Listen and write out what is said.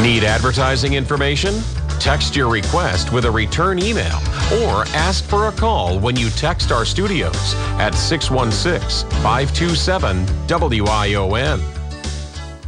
Need advertising information? Text your request with a return email or ask for a call when you text our studios at 616-527-WION.